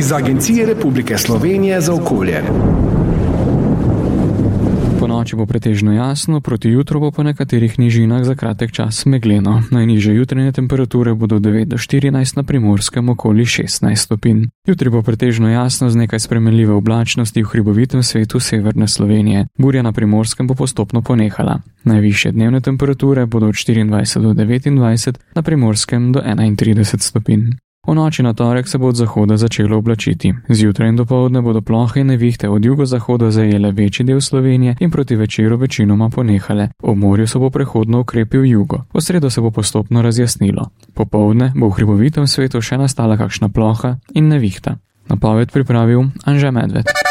iz Agencije Republike Slovenije za okolje. Ponoči bo pretežno jasno, proti jutru bo po nekaterih nižinah za kratek čas megleno. Najnižje jutranje temperature bodo 9 do 14, na Primorskem okoli 16 stopinj. Jutri bo pretežno jasno z nekaj spremenljive oblačnosti v hribovitem svetu severne Slovenije. Burja na Primorskem bo postopno ponehala. Najvišje dnevne temperature bodo od 24 do 29, na Primorskem do 31 stopinj. V noči na torek se bo od zahoda začelo oblačiti. Zjutraj in dopoldne bodo plohe in nevihte od jugozahoda zajele večji del Slovenije in proti večeru večinoma ponehale. Ob morju se bo prehodno ukrepil jugo. V sredo se bo postopno razjasnilo. Popoldne bo v hribovitem svetu še nastala kakšna ploha in nevihta. Napoved pripravil Anže Medved.